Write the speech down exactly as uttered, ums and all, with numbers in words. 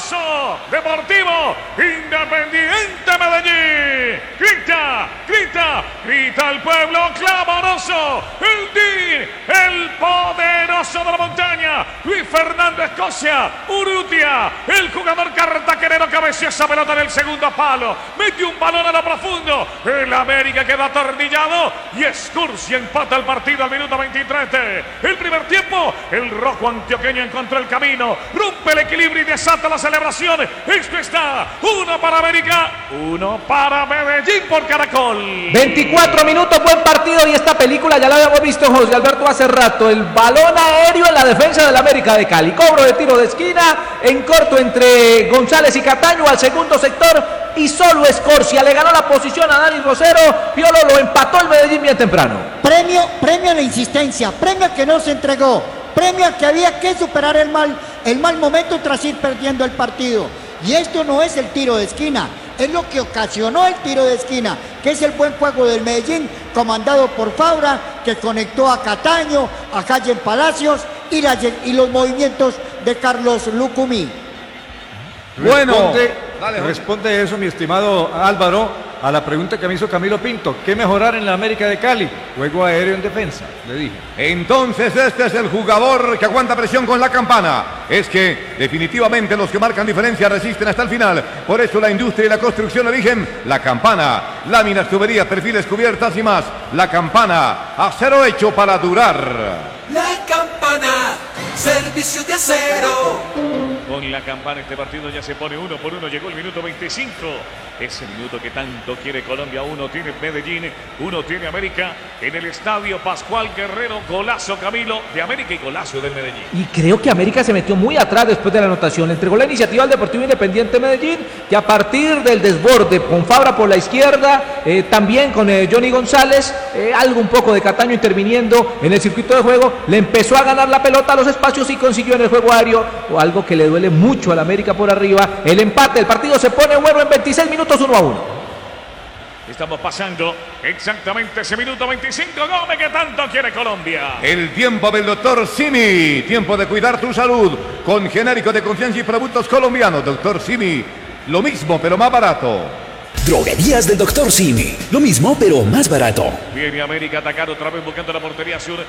poderoso Deportivo Independiente Medellín. Grita, grita, grita el pueblo clamoroso. El D, el poderoso de la montaña. Luis Fernando Escocia, Urrutia, el jugador cartaquerero cabeció esa pelota en el segundo palo. Metió un balón a lo profundo. El América queda atornillado y Escurcia empata el partido al minuto veintitrés. El primer tiempo, el rojo antioqueño encontró el camino, rompe el equilibrio y desata la celebración. Esto está uno para América, uno para Medellín por Caracol. veinticuatro minutos, buen partido, y esta película ya la habíamos visto, José Alberto, hace rato. El balón aéreo en la defensa del América de Cali, cobro de tiro de esquina en corto entre González y Cataño al segundo sector, y solo Escorcia le ganó la posición a Dani Rosero. Piolo lo empató el Medellín bien temprano. Premio, premio a la insistencia, premio a que no se entregó, premio a que había que superar el mal, el mal momento tras ir perdiendo el partido. Y esto no es el tiro de esquina, es lo que ocasionó el tiro de esquina, que es el buen juego del Medellín, comandado por Fabra, que conectó a Cataño, a Calle Palacios y, la, y los movimientos de Carlos Lucumí. Bueno, Responde, dale, responde eso, mi estimado Álvaro, a la pregunta que me hizo Camilo Pinto. ¿Qué mejorar en la América de Cali? Juego aéreo en defensa, le dije. entonces este es el jugador que aguanta presión con la campana. Es que definitivamente los que marcan diferencia resisten hasta el final. Por eso la industria y la construcción eligen la campana. Láminas, tuberías, perfiles, cubiertas y más. La campana, acero hecho para durar. La campana, servicio de acero. Con la campana este partido ya se pone uno por uno. Llegó el minuto veinticinco. Ese minuto que tanto quiere Colombia. Uno tiene Medellín, uno tiene América. En el estadio Pascual Guerrero, golazo Camilo de América y golazo del Medellín. Y creo que América se metió muy atrás después de la anotación. Le entregó la iniciativa al Deportivo Independiente Medellín, que a partir del desborde con Fabra por la izquierda, eh, también con eh, Johnny González, eh, algo un poco de Cataño interviniendo en el circuito de juego, le empezó a ganar la pelota a los espacios y consiguió en el juego aéreo, o algo que le duele mucho al América por arriba, el empate. El partido se pone bueno en veintiséis minutos, uno a uno. Estamos pasando exactamente ese minuto veinticinco. Gómez, que tanto quiere Colombia. El tiempo del doctor Simi. Tiempo de cuidar tu salud con genérico de confianza y productos colombianos. doctor Simi, lo mismo pero más barato. Droguerías del doctor Simi. Lo mismo, pero más barato. Viene América a atacar otra vez buscando la portería sur.